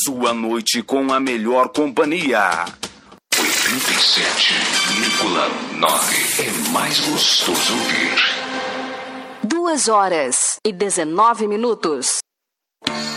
sua noite com a melhor companhia. 87,9 é mais gostoso ouvir. 2h19.